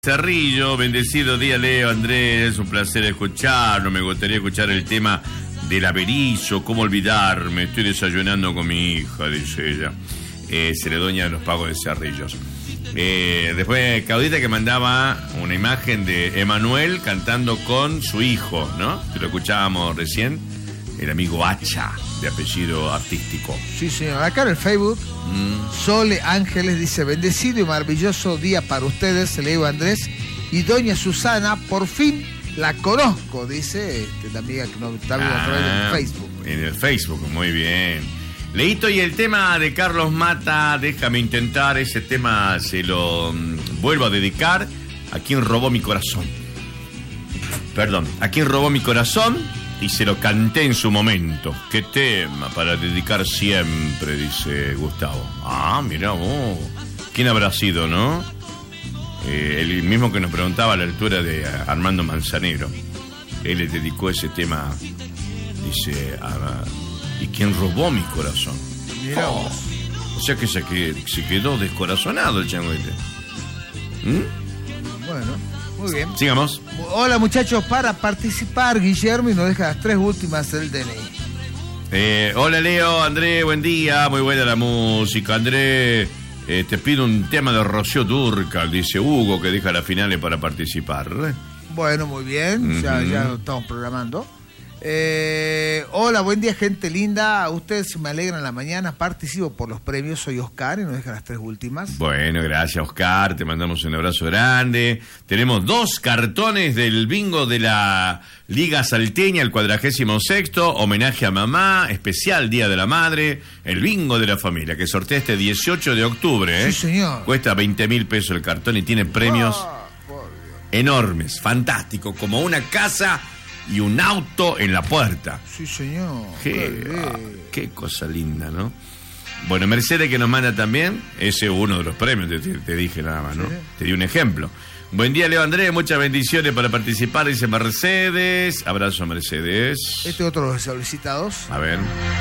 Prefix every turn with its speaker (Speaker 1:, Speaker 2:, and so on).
Speaker 1: Cerrillo. Bendecido día, Leo, Andrés, un placer escucharlo. Me gustaría escuchar el tema del averizo, cómo olvidarme. Estoy desayunando con mi hija, dice ella. Ceredonia de los Pagos de Cerrillos. Después Claudita, que mandaba una imagen de Emanuel cantando con su hijo, ¿no? Que lo escuchábamos recién, el amigo Hacha, de apellido artístico.
Speaker 2: Sí, señor. Acá en el Facebook, Sole Ángeles dice: bendecido y maravilloso día para ustedes, Leo, Andrés y doña Susana. Por fin la conozco, dice la amiga que nos está viendo a través del Facebook. En
Speaker 1: el Facebook, muy bien. Leito, y el tema de Carlos Mata, déjame intentar, ese tema se lo vuelvo a dedicar a quien robó mi corazón. Perdón, a quien robó mi corazón y se lo canté en su momento. Qué tema para dedicar siempre, dice Gustavo. Ah, mirá vos. ¿Quién habrá sido, no? El mismo que nos preguntaba a la altura de Armando Manzanero. Él le dedicó ese tema, dice, ¿y quién robó mi corazón? Oh, o sea que se quedó descorazonado el chango este.
Speaker 2: Bueno, muy bien.
Speaker 1: Sigamos.
Speaker 2: Hola, muchachos, para participar, Guillermo, y nos deja las 3 últimas del DNI.
Speaker 1: Hola, Leo, Andrés, buen día. Muy buena la música. Andrés, te pido un tema de Rocío Dúrcal, dice Hugo, que deja las finales para participar.
Speaker 2: Bueno, muy bien, ya lo estamos programando. Hola, buen día, gente linda. Ustedes me alegran la mañana. Participo por los premios. Soy Oscar y nos dejan las 3 últimas.
Speaker 1: Bueno, gracias, Oscar. Te mandamos un abrazo grande. Tenemos 2 cartones del bingo de la Liga Salteña, el 46º, homenaje a mamá, especial Día de la Madre, el bingo de la familia, que sortea este 18 de octubre.
Speaker 2: Sí, señor.
Speaker 1: Cuesta 20.000 pesos el cartón y tiene premios enormes, fantásticos, como una casa y un auto en la puerta.
Speaker 2: Sí, señor.
Speaker 1: Qué cosa linda, ¿no? Bueno, Mercedes, que nos manda también, ese es uno de los premios, te dije nada más, ¿no? Sí. Te di un ejemplo. Buen día, Leo, Andrés, muchas bendiciones para participar, dice Mercedes. Abrazo, Mercedes.
Speaker 2: Este es otro de los solicitados.
Speaker 1: A ver.